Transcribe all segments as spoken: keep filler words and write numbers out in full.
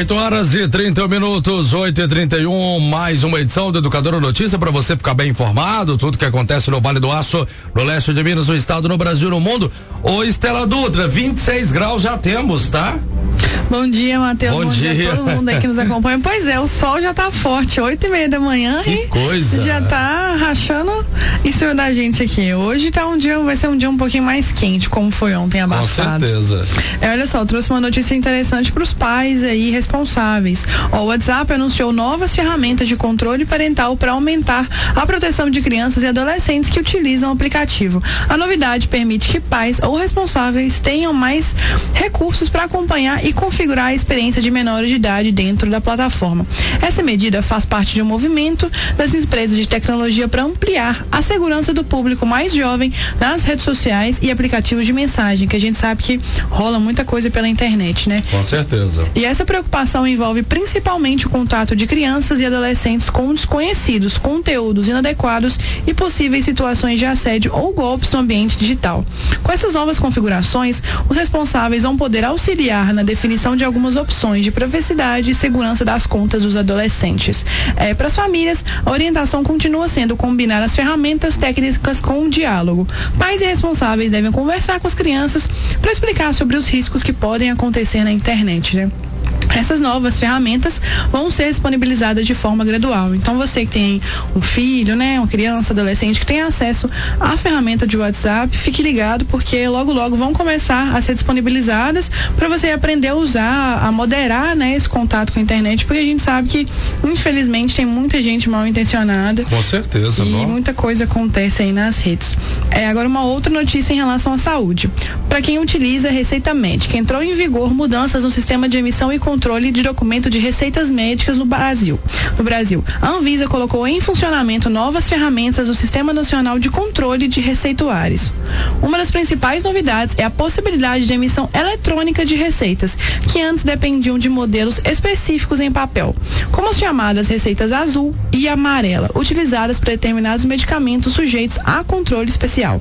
oito horas e trinta minutos, oito e trinta e um, mais uma edição do Educadora Notícia para você ficar bem informado, tudo que acontece no Vale do Aço, no leste de Minas, no estado, no Brasil, no mundo. Ô Estela Dutra, vinte e seis graus já temos, tá? Bom dia, Matheus. Bom, Bom dia. dia a todo mundo aí que nos acompanha. Pois é, o sol já tá forte, oito e meia da manhã. Que e coisa. Já tá rachando em cima da gente aqui. Hoje tá um dia, vai ser um dia um pouquinho mais quente, como foi ontem, abafado. Com certeza. É, olha só, eu trouxe uma notícia interessante para os pais aí responsáveis. Ó, o WhatsApp anunciou novas ferramentas de controle parental para aumentar a proteção de crianças e adolescentes que utilizam o aplicativo. A novidade permite que pais ou responsáveis tenham mais recursos para acompanhar e configurar a experiência de menores de idade dentro da plataforma. Essa medida faz parte de um movimento das empresas de tecnologia para ampliar a segurança do público mais jovem nas redes sociais e aplicativos de mensagem, que a gente sabe que rola muita coisa pela internet, né? Com certeza. E essa preocupação envolve principalmente o contato de crianças e adolescentes com desconhecidos, conteúdos inadequados e possíveis situações de assédio ou golpes no ambiente digital. Com essas novas configurações, os responsáveis vão poder auxiliar na definição de algumas opções de privacidade e segurança das contas dos adolescentes. É, para as famílias, a orientação continua sendo combinar as ferramentas técnicas com o diálogo. Pais e responsáveis devem conversar com as crianças para explicar sobre os riscos que podem acontecer na internet, né? Essas novas ferramentas vão ser disponibilizadas de forma gradual. Então, você que tem um filho, né, uma criança, adolescente que tem acesso à ferramenta de WhatsApp, fique ligado, porque logo logo vão começar a ser disponibilizadas para você aprender a usar, a moderar, né, esse contato com a internet, porque a gente sabe que, infelizmente, tem muita gente mal intencionada. Com certeza, e não? muita coisa acontece aí nas redes. É, agora, uma outra notícia em relação à saúde. Para quem utiliza receita médica, entrou em vigor mudanças no sistema de emissão e controle de documento de receitas médicas no Brasil. No Brasil, a Anvisa colocou em funcionamento novas ferramentas no Sistema Nacional de Controle de Receituários. Uma das principais novidades é a possibilidade de emissão eletrônica de receitas, que antes dependiam de modelos específicos em papel, como as chamadas receitas azul e amarela, utilizadas para determinados medicamentos sujeitos a controle especial.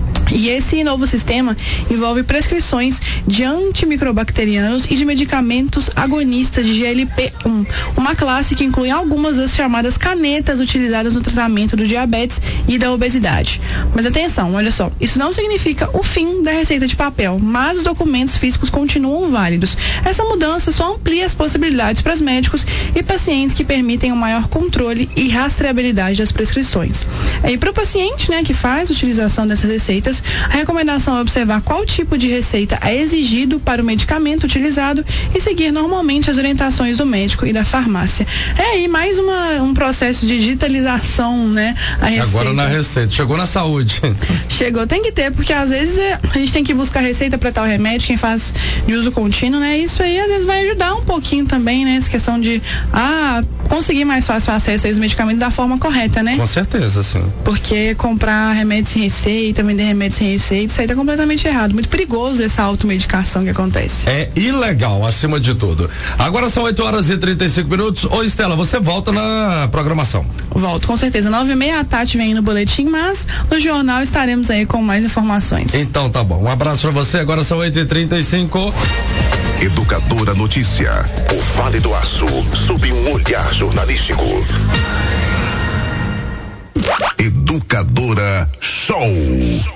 E esse novo sistema envolve prescrições de antimicrobacterianos e de medicamentos agonistas de G L P um, uma classe que inclui algumas das chamadas canetas utilizadas no tratamento do diabetes e da obesidade. Mas atenção, olha só, isso não significa o fim da receita de papel, mas os documentos físicos continuam válidos. Essa mudança só amplia as possibilidades para os médicos e pacientes que permitem um maior controle e rastreabilidade das prescrições. E para o paciente, né, que faz a utilização dessas receitas, a recomendação é observar qual tipo de receita é exigido para o medicamento utilizado e seguir normalmente as orientações do médico e da farmácia. É aí mais uma, um processo de digitalização, né? A receita. Agora na receita, chegou na saúde. Chegou, tem que ter, porque às vezes é, a gente tem que buscar receita para tal remédio, quem faz de uso contínuo, né? Isso aí às vezes vai ajudar um pouquinho também, né? Essa questão de, ah, conseguir mais fácil acesso aos medicamentos da forma correta, né? Com certeza, sim. Porque comprar remédio sem receita, vender remédio sem receita, isso aí tá completamente errado. Muito perigoso essa automedicação que acontece. É ilegal, acima de tudo. Agora são oito horas e trinta e cinco minutos. Ô Estela, você volta na programação? Volto, com certeza. nove e meia a Tati vem no boletim, mas no jornal estaremos aí com mais informações. Então tá bom. Um abraço pra você. Agora são oito e trinta e cinco. Educadora Notícia. O Vale do Aço, sob um olhar jornalístico. Educadora Show.